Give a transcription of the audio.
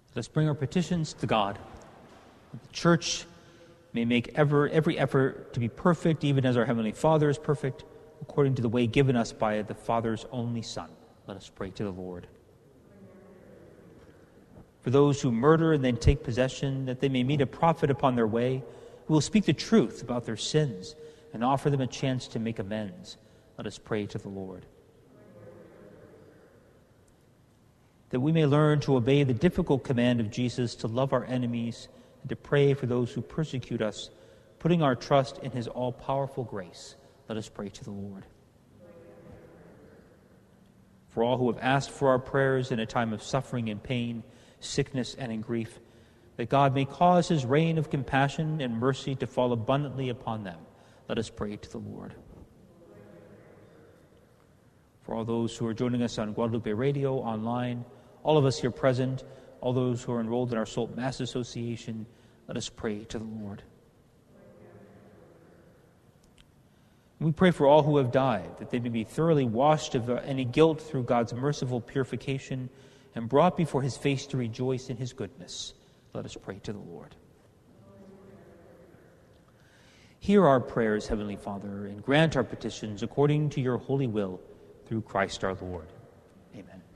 Let us bring our petitions to God. The Church may make every effort to be perfect, even as our Heavenly Father is perfect, according to the way given us by the Father's only Son. Let us pray to the Lord. For those who murder and then take possession, that they may meet a prophet upon their way, who will speak the truth about their sins and offer them a chance to make amends. Let us pray to the Lord. That we may learn to obey the difficult command of Jesus to love our enemies and to pray for those who persecute us, putting our trust in his all-powerful grace. Let us pray to the Lord. For all who have asked for our prayers in a time of suffering and pain, sickness and in grief, that God may cause his rain of compassion and mercy to fall abundantly upon them. Let us pray to the Lord. For all those who are joining us on Guadalupe Radio, online, all of us here present, all those who are enrolled in our SOLT Mass Association, let us pray to the Lord. And we pray for all who have died, that they may be thoroughly washed of any guilt through God's merciful purification and brought before his face to rejoice in his goodness. Let us pray to the Lord. Hear our prayers, Heavenly Father, and grant our petitions according to your holy will, through Christ our Lord. Amen.